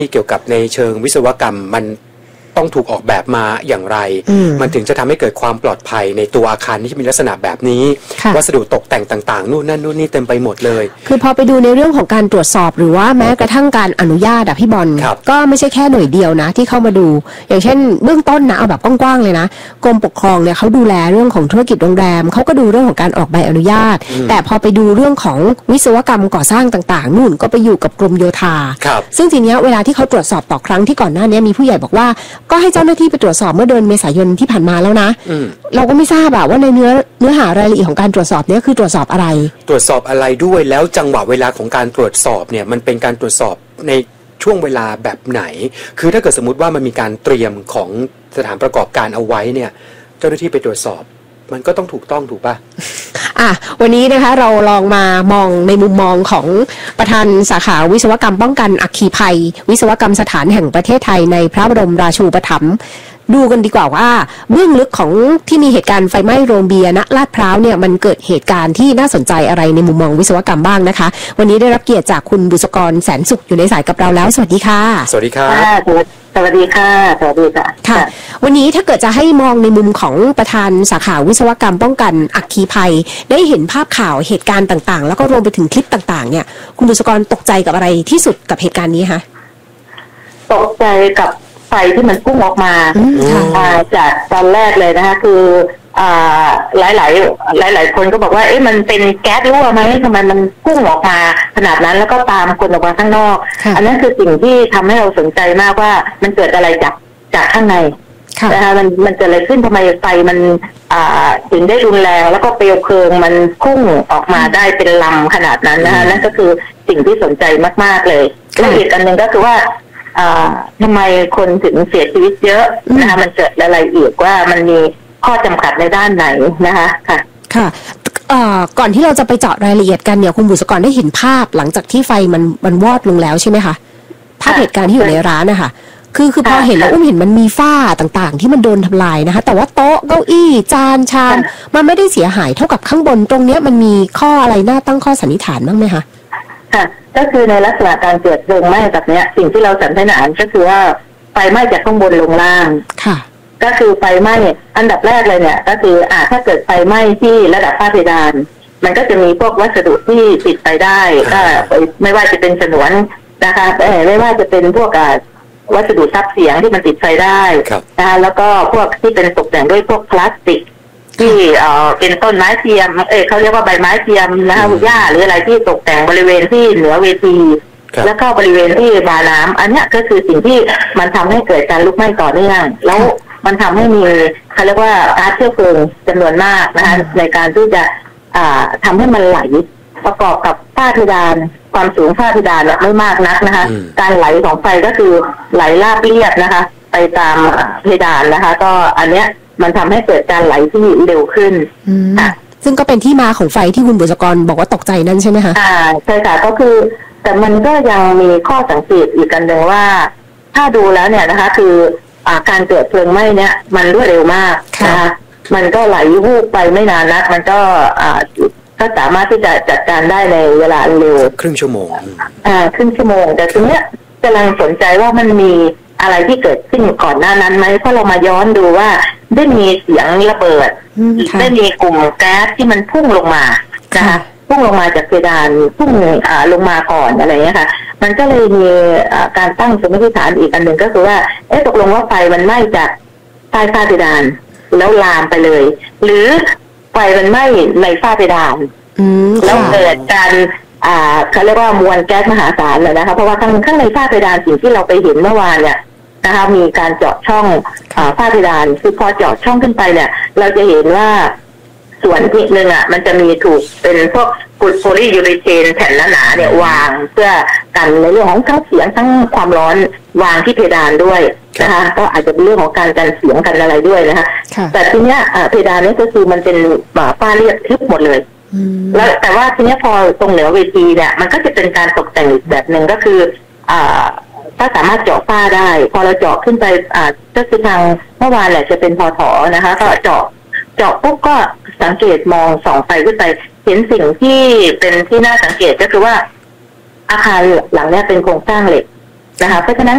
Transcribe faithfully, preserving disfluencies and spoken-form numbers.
ที่เกี่ยวกับในเชิงวิศวกรรมมันต้องถูกออกแบบมาอย่างไรมันถึงจะทำให้เกิดความปลอดภัยในตัวอาคารที่มีลักษณะแบบนี้วัสดุตกแต่งต่างๆนู่นนั่นนู่นนี่เต็มไปหมดเลยคือพอไปดูในเรื่องของการตรวจสอบหรือว่าแม้กระทั่งการอนุญาตอะพี่บอลก็ไม่ใช่แค่หน่วยเดียวนะที่เข้ามาดูอย่างเช่นเบื้องต้นนะเอาแบบกว้างๆเลยนะกรมปกครองเนี่ยเขาดูแลเรื่องของธุรกิจโรงแรมเขาก็ดูเรื่องของการออกใบอนุญาตแต่พอไปดูเรื่องของวิศวกรรมก่อสร้างต่างๆนู่นก็ไปอยู่กับกรมโยธาซึ่งทีนี้เวลาที่เขาตรวจสอบต่อครั้งที่ก่อนหน้านี้มีผู้ใหญ่บอกว่าก็ให้เจ้าหน้าที่ไปตรวจสอบเมื่อเดือนเมษายนที่ผ่านมาแล้วนะเราก็ไม่ทราบอะว่าในเนื้อเนื้อหารายละเอียดของการตรวจสอบนี้คือตรวจสอบอะไรตรวจสอบอะไรด้วยแล้วจังหวะเวลาของการตรวจสอบเนี่ยมันเป็นการตรวจสอบในช่วงเวลาแบบไหนคือถ้าเกิดสมมติว่ามันมีการเตรียมของสถานประกอบการเอาไว้เนี่ยเจ้าหน้าที่ไปตรวจสอบมันก็ต้องถูกต้องถูกป่ะอ่ะวันนี้นะคะเราลองมามองในมุมมองของประธานสาขาวิศวกรรมป้องกันอัคคีภัยวิศวกรรมสถานแห่งประเทศไทยในพระบรมราชูปถัมภ์ดูกันดีกว่าว่าเบื้องลึกของที่มีเหตุการณ์ไฟไหม้โรงเบียร์ณลาดพร้าวเนี่ยมันเกิดเหตุการณ์ที่น่าสนใจอะไรในมุมมองวิศวกรรมบ้างนะคะวันนี้ได้รับเกียรติจากคุณบุษกรแสนสุขอยู่ในสายกับเราแล้วสวัสดีค่ะสวัสดีค่ะสวัสดีค่ะสวัสดีค่ะค่ะวันนี้ถ้าเกิดจะให้มองในมุมของประธานสาขาวิศวกรรมป้องกันอัคคีภัยได้เห็นภาพข่าวเหตุการณ์ต่างๆแล้วก็รวมไปถึงคลิปต่างๆเนี่ยคุณบุษกรตกใจกับอะไรที่สุดกับเหตุการณ์นี้คะตกใจกับไฟที่มันพุ่งออกมาจากตอนแรกเลยนะคะคือหลายหลายหลายหลายคนก็บอกว่าเอ๊ะมันเป็นแก๊สรั่วไหมทำไมมันพุ่งออกมาขนาดนั้นแล้วก็ตามคนออกมาข้างนอกอันนั้นคือสิ่งที่ทำให้เราสนใจมากว่ามันเกิดอะไรจากจากข้างในนะคะมันมันเกิดอะไรขึ้นทำไมไฟมันถึงได้รุนแรงแล้วก็เปลวเพลิงมันพุ่งออกมาได้เป็นลำขนาดนั้นนะคะนั่นก็คือสิ่งที่สนใจมากๆเลยและอีกอันหนึ่งก็คือว่าทำไมคนถึงเสียชีวิตเยอะนะคะมันเกิดอะไรอีกว่ามันมีข้อจำกัดในด้านไหนนะคะค่ะค่ะก่อนที่เราจะไปเจาะรายละเอียดกันเนี่ยคุณบุษกรได้เห็นภาพหลังจากที่ไฟมันมันวอดลงแล้วใช่ไหมคะภาพเหตุการณ์ที่อยู่ในร้านนะคะคือคือพอเห็นแล้วอุ้มเห็นมันมีฝ้าต่างๆที่มันโดนทำลายนะคะแต่ว่าโต๊ะเก้าอี้จานชามมันไม่ได้เสียหายเท่ากับข้างบนตรงเนี้ยมันมีข้ออะไรน่าตั้งข้อสันนิษฐานบ้างไหมคะค่ะก็คือในลักษณะการเกิดเพลิงไหม้แบบนี้สิ่งที่เราสันนิษฐานก็คือว่าไฟไหม้จากข้างบนลงล่างค่ะก็คือไฟไหม้อันดับแรกเลยเนี่ยก็คืออ่าถ้าเกิดไฟไหม้ที่ระดับฝ้าเพดานมันก็จะมีพวกวัสดุที่ติดไฟได้ก็ไม่ว่าจะเป็นฉนวนนะคะไม่ว่าจะเป็นพวกวัสดุซับเสียงที่มันติดไฟได้นะคะแล้วก็พวกที่เป็นตกแต่งด้วยพวกพลาสติกที่เอ่อเป็นต้นไม้เทียมเออเขาเรียกว่าใบไม้เทียมนะคะหญ้าหรืออะไรที่ตกแต่งบริเวณที่เหนือเวทีแล้วก็บริเวณที่บาน้ำอันนี้ก็คือสิ่งที่มันทำให้เกิดการลุกไหม้ต่อเนื่องแล้วมันทำให้มีเขาเรียกว่าก๊าซเชื้อเพลิงจำนวนมากนะคะในการที่จะอ่าทำให้มันไหลประกอบกับฝ้าเพดานความสูงฝ้าเพดานไม่มากนักนะคะการไหลของไฟก็คือไหลราบเรียบนะคะไปตามเพดานนะคะก็อันเนี้ยมันทำให้เกิดการไหลที่เร็วขึ้นค่ะซึ่งก็เป็นที่มาของไฟที่คุณบุษกรบอกว่าตกใจนั่นใช่ไหมคะอ่าใช่ค่ะก็คือแต่มันก็ยังมีข้อสังเกตอีกกันหนึ่งว่าถ้าดูแล้วเนี่ยนะคะคืออ่าการเกิดเพลิงไหม้เนี่ยมันรวดเร็วมากนะคะมันก็ไหลวูบไปไม่นานนักมันก็อ่าก็สามารถที่จะจัดการได้ในเวลาเร็วครึ่งชั่วโมงอ่าครึ่งชั่วโมงแต่ทีเนี้ยกำลังสนใจว่ามันมีอะไรที่เกิดขึ้นก่อนหน้านั้นไหมเพราะเรามาย้อนดูว่าได้มีเสียงระเบิดได้มีกลุ่มแก๊สที่มันพุ่งลงมานะคะพุ่งลงมาจากเพดานพุ่งอ่าลงมาก่อนอะไรเงี้ยค่ะมันก็เลยมีการตั้งสมมติฐานอีกอันหนึ่งก็คือว่าเอ๊ะตกลงว่าไฟมันไหม้จากใต้ฝ้าเพดานแล้วลามไปเลยหรือไฟมันไหม้ในฝ้าเพดานแล้วเกิดการอ่าเขาเรียกว่ามวลแก๊สมหาศาลเลยนะคะเพราะว่าข้างข้างในฝ้าเพดานสิ่งที่เราไปเห็นเมื่อวานเนี่ยนะคะมีการเจาะช่องอ่าฝ้าเพดานคือพอเจาะช่องขึ้นไปเนี่ยเราจะเห็นว่าส่วนที่หนึ่งอ่ะมันจะมีถูกเป็นพวกกรดโพลียูรีเทนแผ่นหนาๆเนี่ยวางเพื่อกันในเรื่องของทั้งเสียงทั้งความร้อนวางที่เพดานด้วยนะคะก็อาจจะเป็นเรื่องของการกันเสียงกันอะไรด้วยนะคะแต่ทีเนี้ยเพดานนี้ก็คือมันเป็นฝ้าเรียบทึบหมดเลยแล้วแต่ว่าทีนี้พอตรงเหนือเวทีเนี่ยมันก็จะเป็นการตกแต่งอีกแบบหนึ่งก็คืออ่าถ้าสามารถเจาะฝ้าได้พอเราเจาะขึ้นไปอ่าก็คือทางเมื่อวานแหละจะเป็นพอถอนะคะก็เจาะเจาะปุ๊บก็สังเกตมองส่องไปขึ้นไปเห็นสิ่งที่เป็นที่น่าสังเกตก็คือว่าอาคารหลังนี้เป็นโครงสร้างเหล็กนะคะเพราะฉะนั้น